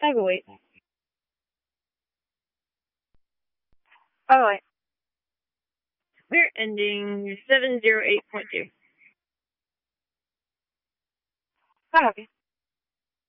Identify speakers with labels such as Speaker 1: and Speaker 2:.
Speaker 1: I will wait. Alright. We're ending 708.2. I'm okay.